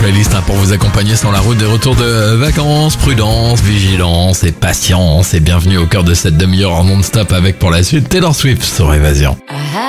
playlist pour vous accompagner sur la route des retours de vacances. Prudence, vigilance et patience. Et bienvenue au cœur de cette demi-heure en non-stop avec pour la suite Taylor Swift sur Évasion.